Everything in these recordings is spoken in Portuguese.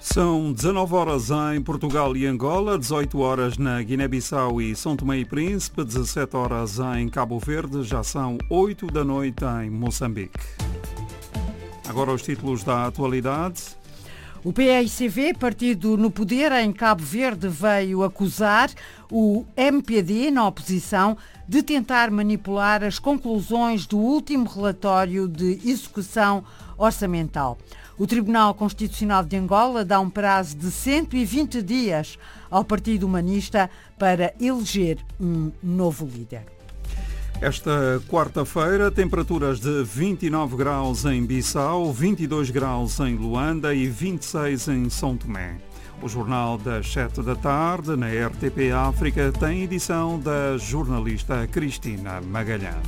São 19 horas em Portugal e Angola, 18 horas na Guiné-Bissau e São Tomé e Príncipe, 17 horas em Cabo Verde, já são 8 da noite em Moçambique. Agora os títulos da atualidade. O PAICV, partido no poder em Cabo Verde, veio acusar o MPD, na oposição, de tentar manipular as conclusões do último relatório de execução orçamental. O Tribunal Constitucional de Angola dá um prazo de 120 dias ao Partido Humanista para eleger um novo líder. Esta quarta-feira, temperaturas de 29 graus em Bissau, 22 graus em Luanda e 26 em São Tomé. O Jornal das 7 da tarde, na RTP África, tem edição da jornalista Cristina Magalhães.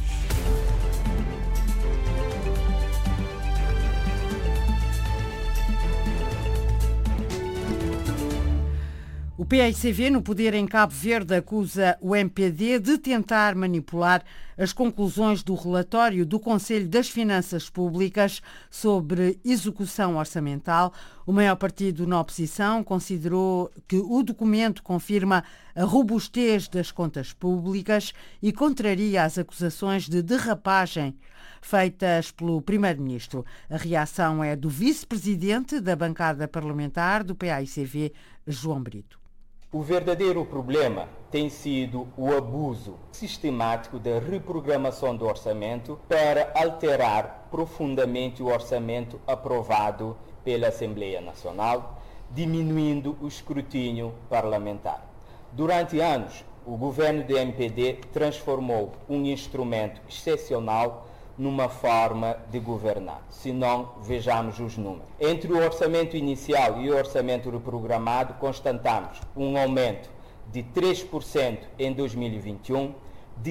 O PAICV, no poder em Cabo Verde, acusa o MPD de tentar manipular as conclusões do relatório do Conselho das Finanças Públicas sobre execução orçamental. O maior partido na oposição considerou que o documento confirma a robustez das contas públicas e contraria as acusações de derrapagem feitas pelo Primeiro-Ministro. A reação é do vice-presidente da bancada parlamentar do PAICV, João Brito. O verdadeiro problema tem sido o abuso sistemático da reprogramação do orçamento para alterar profundamente o orçamento aprovado pela Assembleia Nacional, diminuindo o escrutínio parlamentar. Durante anos, o governo do MPD transformou um instrumento excepcional numa forma de governar. Se não, vejamos os números. Entre o orçamento inicial e o orçamento reprogramado, constatamos um aumento de 3% em 2021, de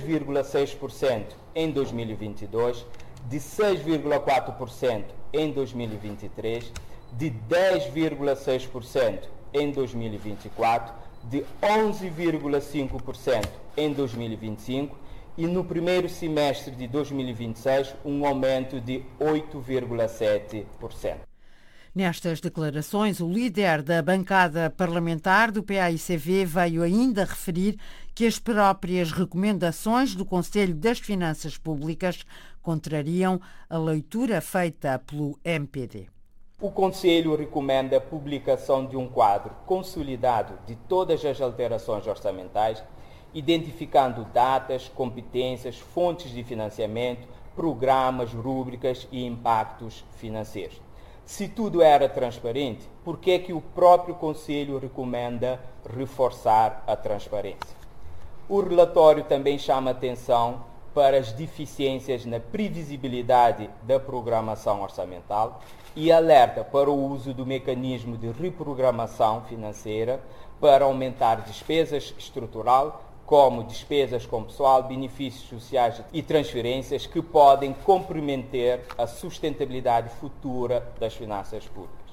6,6% em 2022, de 6,4% em 2023, de 10,6% em 2024, de 11,5% em 2025, e no primeiro semestre de 2026, um aumento de 8,7%. Nestas declarações, o líder da bancada parlamentar do PAICV veio ainda referir que as próprias recomendações do Conselho das Finanças Públicas contrariam a leitura feita pelo MPD. O Conselho recomenda a publicação de um quadro consolidado de todas as alterações orçamentais, identificando datas, competências, fontes de financiamento, programas, rúbricas e impactos financeiros. Se tudo era transparente, por que é que o próprio Conselho recomenda reforçar a transparência? O relatório também chama atenção para as deficiências na previsibilidade da programação orçamental e alerta para o uso do mecanismo de reprogramação financeira para aumentar despesas estrutural, como despesas com pessoal, benefícios sociais e transferências que podem comprometer a sustentabilidade futura das finanças públicas.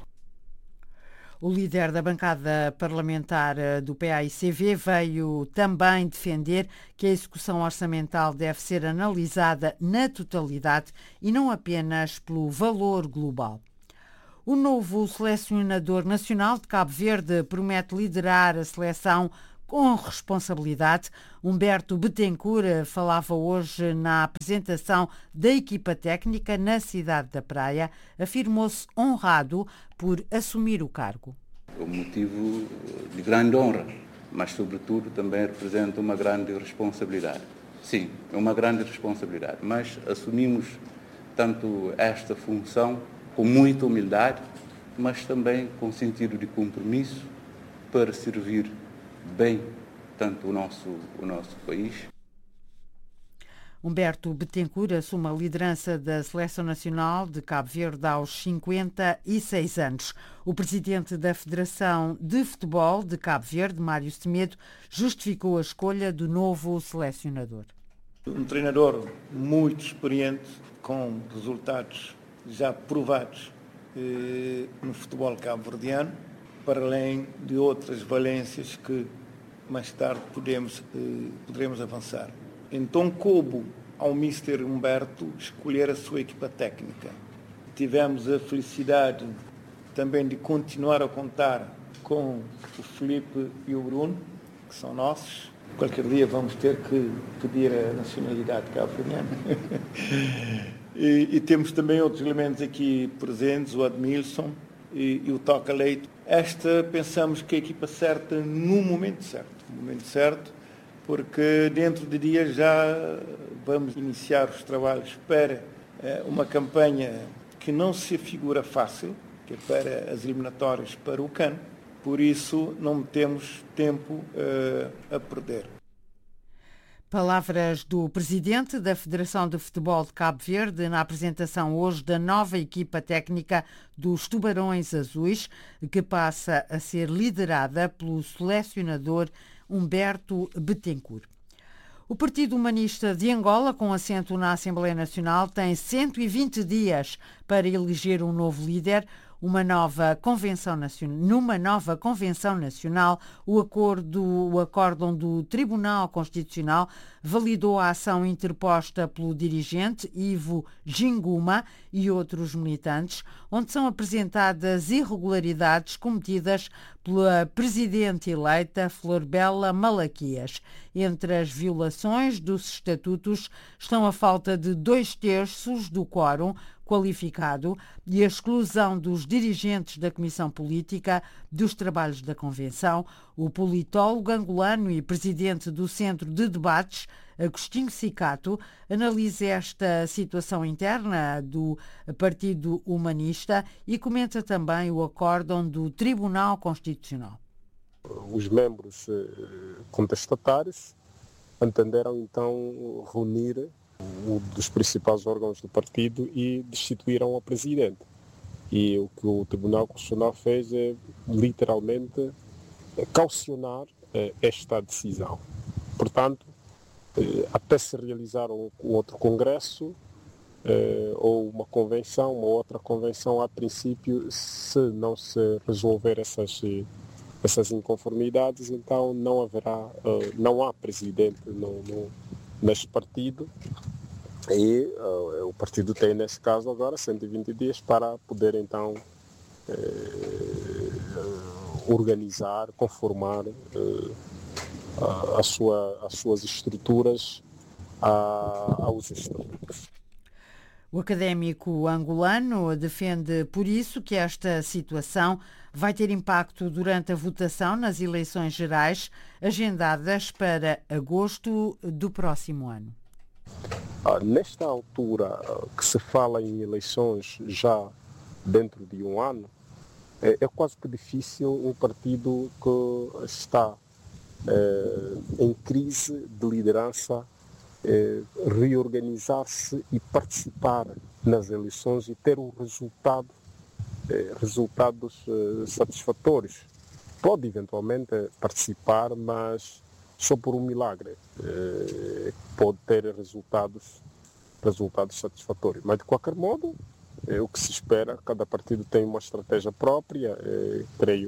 O líder da bancada parlamentar do PAICV veio também defender que a execução orçamental deve ser analisada na totalidade e não apenas pelo valor global. O novo selecionador nacional de Cabo Verde promete liderar a seleção com responsabilidade. Humberto Betancourt falava hoje na apresentação da equipa técnica na cidade da Praia. Afirmou-se honrado por assumir o cargo. Um motivo de grande honra, mas sobretudo também representa uma grande responsabilidade. Sim, é uma grande responsabilidade, mas assumimos tanto esta função com muita humildade, mas também com sentido de compromisso para servir bem tanto o nosso país. Humberto Betancourt assume a liderança da Seleção Nacional de Cabo Verde aos 56 anos. O presidente da Federação de Futebol de Cabo Verde, Mário Semedo, justificou a escolha do novo selecionador. Um treinador muito experiente, com resultados já provados no futebol cabo-verdiano, para além de outras valências que mais tarde poderemos avançar. Então coube ao Mr. Humberto escolher a sua equipa técnica. Tivemos a felicidade também de continuar a contar com o Filipe e o Bruno, que são nossos. Qualquer dia vamos ter que pedir a nacionalidade cabo-verdiana. E temos também outros elementos aqui presentes, o Admilson e o Toca Leite. Pensamos que é a equipa certa no momento certo, porque dentro de dias já vamos iniciar os trabalhos para uma campanha que não se figura fácil, que é para as eliminatórias para o CAN, por isso não temos tempo a perder. Palavras do presidente da Federação de Futebol de Cabo Verde na apresentação hoje da nova equipa técnica dos Tubarões Azuis, que passa a ser liderada pelo selecionador Humberto Betancourt. O Partido Humanista de Angola, com assento na Assembleia Nacional, tem 120 dias para eleger um novo líder. Numa nova convenção nacional, o acórdão do Tribunal Constitucional validou a ação interposta pelo dirigente Ivo Ginguma e outros militantes, onde são apresentadas irregularidades cometidas pela presidente eleita Florbela Malaquias. Entre as violações dos estatutos estão a falta de 2/3 do quórum qualificado e a exclusão dos dirigentes da Comissão Política dos trabalhos da Convenção. O politólogo angolano e presidente do Centro de Debates, Agostinho Cicato, analisa esta situação interna do Partido Humanista e comenta também o acórdão do Tribunal Constitucional. Os membros contestatários entenderam então reunir um dos principais órgãos do partido e destituíram a presidente. E o que o Tribunal Constitucional fez é literalmente caucionar esta decisão. Portanto, até se realizar um outro congresso ou uma outra convenção, a princípio, se não se resolver essas inconformidades, então não há presidente neste partido. E o partido tem, nesse caso, agora 120 dias para poder, então, organizar, conformar as suas estruturas aos estatutos. O académico angolano defende, por isso, que esta situação vai ter impacto durante a votação nas eleições gerais agendadas para agosto do próximo ano. Nesta altura que se fala em eleições já dentro de um ano, é quase que difícil um partido que está em crise de liderança reorganizar-se e participar nas eleições e ter resultados satisfatórios. Pode eventualmente participar, mas só por um milagre pode ter resultados satisfatórios. Mas, de qualquer modo, é o que se espera. Cada partido tem uma estratégia própria. Creio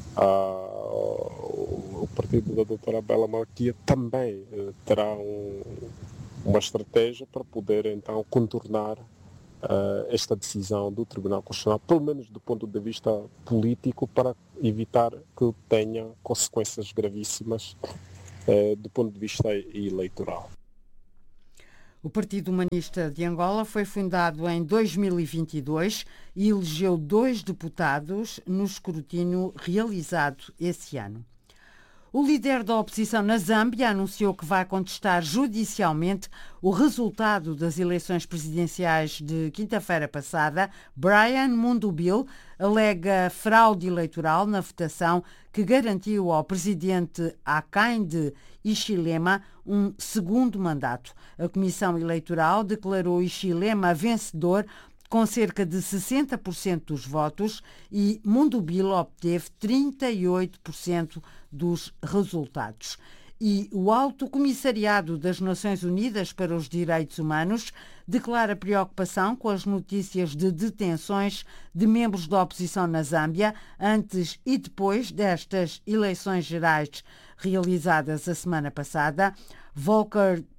o partido da doutora Bela Malaquia também terá uma estratégia para poder, então, contornar esta decisão do Tribunal Constitucional, pelo menos do ponto de vista político, para evitar que tenha consequências gravíssimas do ponto de vista eleitoral. O Partido Humanista de Angola foi fundado em 2022 e elegeu 2 deputados no escrutínio realizado esse ano. O líder da oposição na Zâmbia anunciou que vai contestar judicialmente o resultado das eleições presidenciais de quinta-feira passada. Brian Mundubile alega fraude eleitoral na votação que garantiu ao presidente Hakainde Hichilema um segundo mandato. A Comissão Eleitoral declarou Hichilema vencedor com cerca de 60% dos votos e Mundubile obteve 38% dos resultados. E o Alto Comissariado das Nações Unidas para os Direitos Humanos declara preocupação com as notícias de detenções de membros da oposição na Zâmbia antes e depois destas eleições gerais realizadas a semana passada. Volker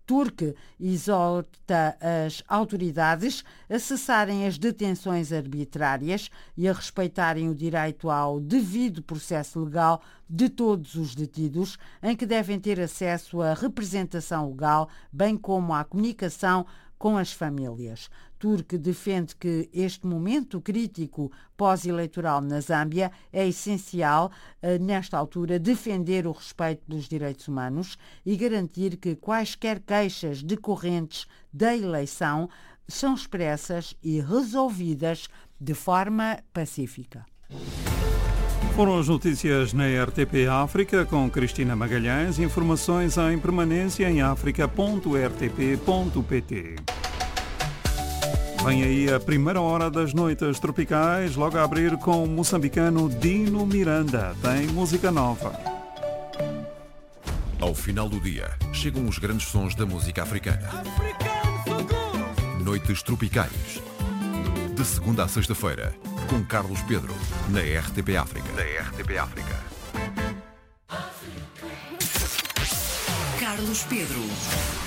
Turque exorta as autoridades a cessarem as detenções arbitrárias e a respeitarem o direito ao devido processo legal de todos os detidos, em que devem ter acesso à representação legal, bem como à comunicação com as famílias. Turque defende que este momento crítico pós-eleitoral na Zâmbia é essencial, nesta altura, defender o respeito pelos direitos humanos e garantir que quaisquer queixas decorrentes da eleição são expressas e resolvidas de forma pacífica. Foram as notícias na RTP África com Cristina Magalhães. Informações em permanência em africa.rtp.pt. Vem aí a primeira hora das noites tropicais, logo a abrir com o moçambicano Dino Miranda. Tem música nova. Ao final do dia, chegam os grandes sons da música africana. Noites tropicais. De segunda a sexta-feira, com Carlos Pedro, na RTP África. Carlos Pedro.